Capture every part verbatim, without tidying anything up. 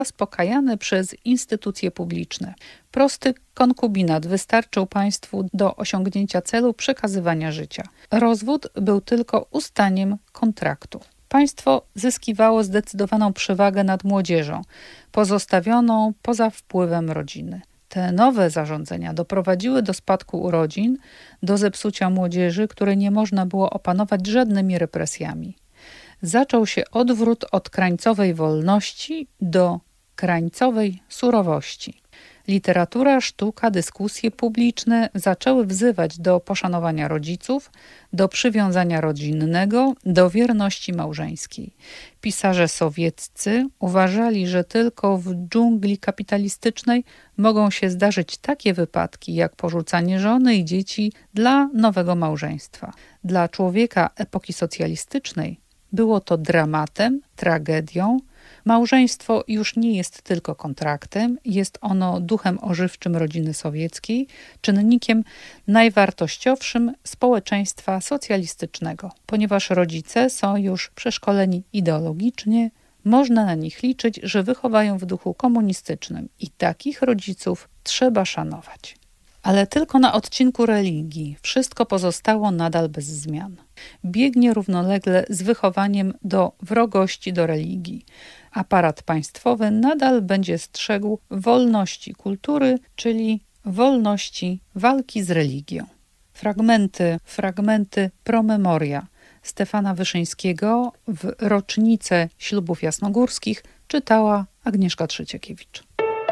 zaspokajane przez instytucje publiczne. Prosty konkubinat wystarczył państwu do osiągnięcia celu przekazywania życia. Rozwód był tylko ustaniem kontraktu. Państwo zyskiwało zdecydowaną przewagę nad młodzieżą, pozostawioną poza wpływem rodziny. Te nowe zarządzenia doprowadziły do spadku urodzin, do zepsucia młodzieży, której nie można było opanować żadnymi represjami. Zaczął się odwrót od krańcowej wolności do krańcowej surowości. Literatura, sztuka, dyskusje publiczne zaczęły wzywać do poszanowania rodziców, do przywiązania rodzinnego, do wierności małżeńskiej. Pisarze sowieccy uważali, że tylko w dżungli kapitalistycznej mogą się zdarzyć takie wypadki jak porzucanie żony i dzieci dla nowego małżeństwa. Dla człowieka epoki socjalistycznej było to dramatem, tragedią. Małżeństwo już nie jest tylko kontraktem, jest ono duchem ożywczym rodziny sowieckiej, czynnikiem najwartościowszym społeczeństwa socjalistycznego. Ponieważ rodzice są już przeszkoleni ideologicznie, można na nich liczyć, że wychowają w duchu komunistycznym i takich rodziców trzeba szanować. Ale tylko na odcinku religii wszystko pozostało nadal bez zmian. Biegnie równolegle z wychowaniem do wrogości do religii. Aparat państwowy nadal będzie strzegł wolności kultury, czyli wolności walki z religią. Fragmenty, fragmenty promemoria Stefana Wyszyńskiego w rocznicę ślubów jasnogórskich czytała Agnieszka Trzeciakiewicz.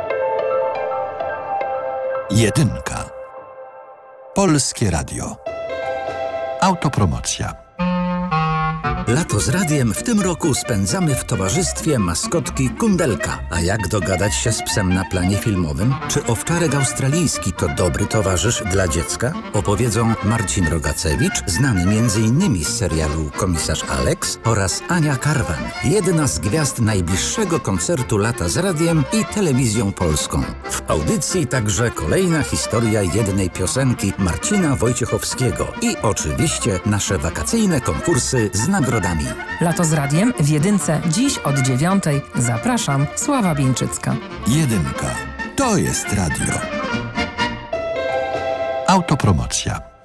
Jedynka. Polskie Radio. Autopromocja. Lato z radiem w tym roku spędzamy w towarzystwie maskotki Kundelka. A jak dogadać się z psem na planie filmowym? Czy owczarek australijski to dobry towarzysz dla dziecka? Opowiedzą Marcin Rogacewicz, znany między innymi z serialu Komisarz Alex, oraz Ania Karwan, jedna z gwiazd najbliższego koncertu Lata z radiem i telewizją polską. W audycji także kolejna historia jednej piosenki Marcina Wojciechowskiego i oczywiście nasze wakacyjne konkursy z nagrodami. Lato z radiem w jedynce dziś od dziewiątej. Zapraszam, Sława Bieńczycka. Jedynka. To jest radio. Autopromocja.